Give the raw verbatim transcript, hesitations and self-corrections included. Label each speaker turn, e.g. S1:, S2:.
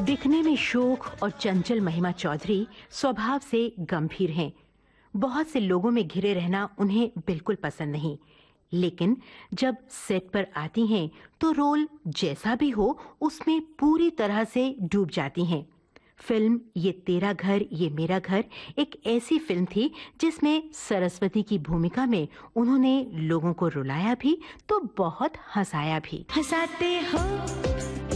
S1: दिखने में शोख और चंचल महिमा चौधरी स्वभाव से गंभीर हैं। बहुत से लोगों में घिरे रहना उन्हें बिल्कुल पसंद नहीं, लेकिन जब सेट पर आती हैं तो रोल जैसा भी हो उसमें पूरी तरह से डूब जाती हैं। फिल्म ये तेरा घर ये मेरा घर एक ऐसी फिल्म थी जिसमें सरस्वती की भूमिका में उन्होंने लोगों को रुलाया भी तो बहुत हंसाया भी।
S2: हंसाते हो